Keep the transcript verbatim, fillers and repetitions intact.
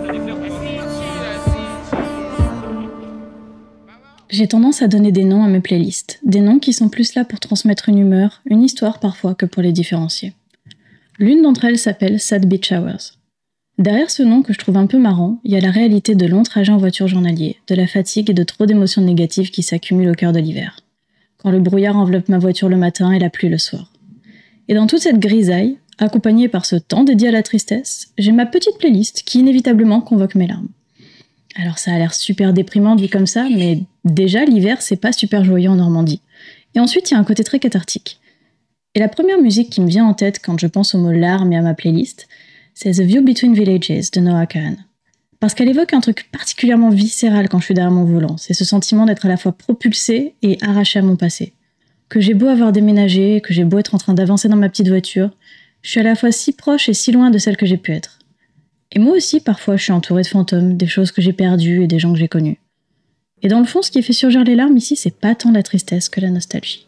J'ai tendance à donner des noms à mes playlists, des noms qui sont plus là pour transmettre une humeur, une histoire parfois, que pour les différencier. L'une d'entre elles s'appelle Sad Beach Hours. Derrière ce nom que je trouve un peu marrant, il y a la réalité de longs trajets en voiture journalier, de la fatigue et de trop d'émotions négatives qui s'accumulent au cœur de l'hiver. Quand le brouillard enveloppe ma voiture le matin et la pluie le soir. Et dans toute cette grisaille, accompagnée par ce temps dédié à la tristesse, j'ai ma petite playlist qui inévitablement convoque mes larmes. Alors ça a l'air super déprimant dit comme ça, mais déjà l'hiver c'est pas super joyeux en Normandie. Et ensuite il y a un côté très cathartique. Et la première musique qui me vient en tête quand je pense au mot larmes et à ma playlist, c'est The View Between Villages de Noah Kahan. Parce qu'elle évoque un truc particulièrement viscéral quand je suis derrière mon volant, c'est ce sentiment d'être à la fois propulsé et arraché à mon passé. Que j'ai beau avoir déménagé, que j'ai beau être en train d'avancer dans ma petite voiture, je suis à la fois si proche et si loin de celle que j'ai pu être. Et moi aussi, parfois, je suis entourée de fantômes, des choses que j'ai perdues et des gens que j'ai connus. Et dans le fond, ce qui fait surgir les larmes ici, c'est pas tant la tristesse que la nostalgie.